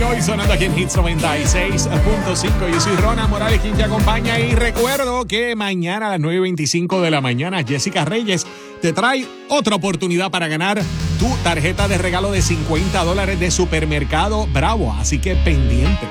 hoy sonando aquí en Hits 96.5. Yo soy Ronald Morales, quien te acompaña. Y recuerdo que mañana a las 9:25 de la mañana, Jessica Reyes te trae otra oportunidad para ganar tu tarjeta de regalo de $50 de Supermercado Bravo. Así que pendiente.